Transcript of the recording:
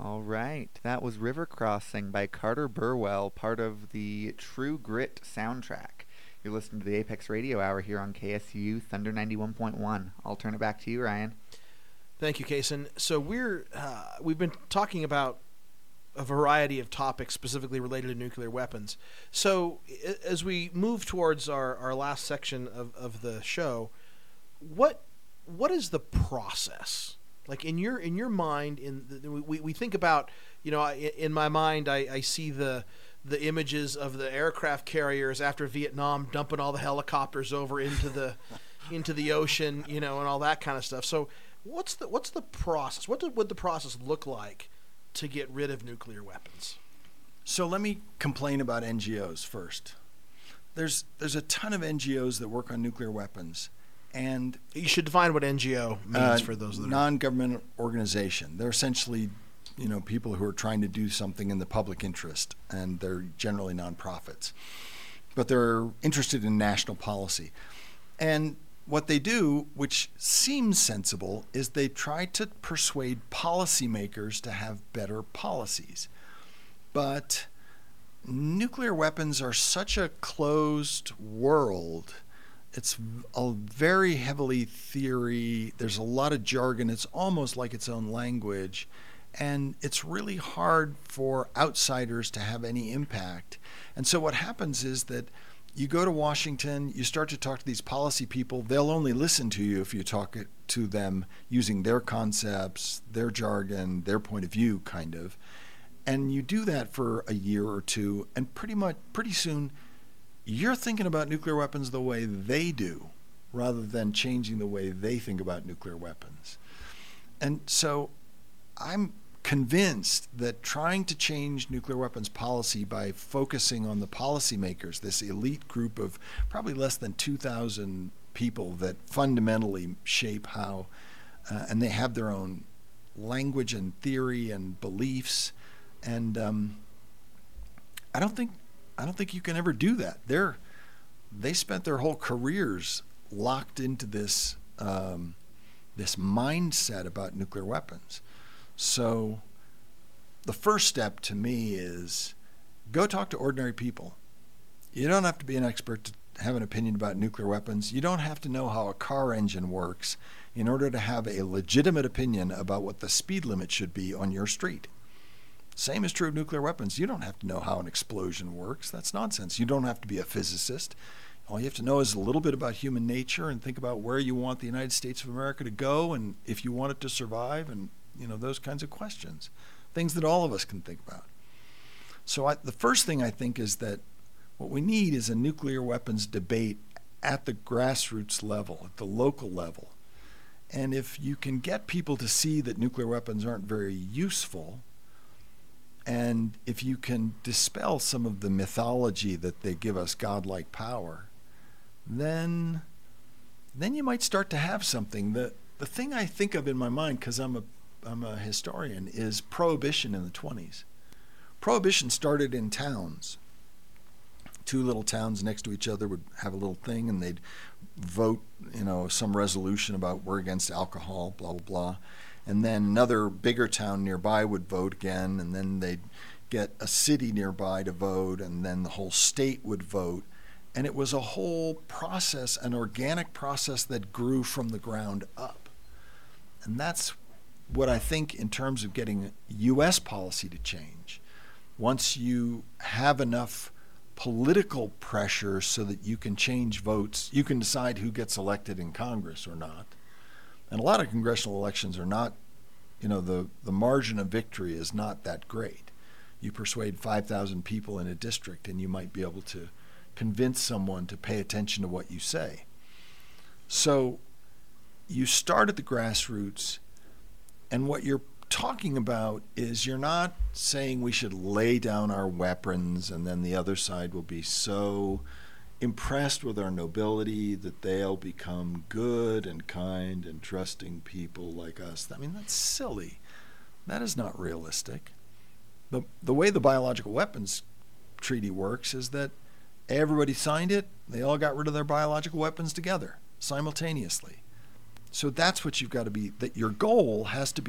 All right. That was River Crossing by Carter Burwell, part of the True Grit soundtrack. You're listening to the Apex Radio Hour here on KSU Thunder 91.1. I'll turn it back to you, Ryan. Thank you, Kason. So we've been talking about a variety of topics specifically related to nuclear weapons. So as we move towards our last section of the show, what is the process? Like in your mind, we think about, in my mind, I see the images of the aircraft carriers after Vietnam dumping all the helicopters over into the ocean, and all that kind of stuff. So what's the process? What would the process look like to get rid of nuclear weapons? So let me complain about NGOs first. There's a ton of NGOs that work on nuclear weapons. And you should define what NGO means for those that are non-government organization. They're essentially, people who are trying to do something in the public interest, and they're generally nonprofits. But they're interested in national policy. And what they do, which seems sensible, is they try to persuade policymakers to have better policies. But nuclear weapons are such a closed world. It's a very heavily theory. There's a lot of jargon. It's almost like its own language. And it's really hard for outsiders to have any impact. And so what happens is that you go to Washington, you start to talk to these policy people. They'll only listen to you if you talk to them using their concepts, their jargon, their point of view, kind of. And you do that for a year or two, and pretty soon, you're thinking about nuclear weapons the way they do, rather than changing the way they think about nuclear weapons. And so I'm convinced that trying to change nuclear weapons policy by focusing on the policymakers, this elite group of probably less than 2,000 people that fundamentally shape how, and they have their own language and theory and beliefs, and I don't think you can ever do that. They spent their whole careers locked into this mindset about nuclear weapons. So the first step to me is go talk to ordinary people. You don't have to be an expert to have an opinion about nuclear weapons. You don't have to know how a car engine works in order to have a legitimate opinion about what the speed limit should be on your street. Same is true of nuclear weapons. You don't have to know how an explosion works. That's nonsense. You don't have to be a physicist. All you have to know is a little bit about human nature and think about where you want the United States of America to go and if you want it to survive and, those kinds of questions, things that all of us can think about. So the first thing I think is that what we need is a nuclear weapons debate at the grassroots level, at the local level. And if you can get people to see that nuclear weapons aren't very useful, and if you can dispel some of the mythology that they give us godlike power, then you might start to have something. The thing I think of in my mind, because I'm a historian, is Prohibition in the 20s. Prohibition started in towns. Two little towns next to each other would have a little thing, and they'd vote, some resolution about we're against alcohol, blah, blah, blah. And then another bigger town nearby would vote again, and then they'd get a city nearby to vote, and then the whole state would vote. And it was a whole process, an organic process that grew from the ground up. And that's what I think in terms of getting U.S. policy to change. Once you have enough political pressure so that you can change votes, you can decide who gets elected in Congress or not. And a lot of congressional elections are not, the margin of victory is not that great. You persuade 5,000 people in a district and you might be able to convince someone to pay attention to what you say. So you start at the grassroots, and what you're talking about is you're not saying we should lay down our weapons and then the other side will be so impressed with our nobility that they'll become good and kind and trusting people like us. I mean, that's silly. That is not realistic. The way the Biological Weapons Treaty works is that everybody signed it, they all got rid of their biological weapons together, simultaneously. So that's what you've got to be, that your goal has to be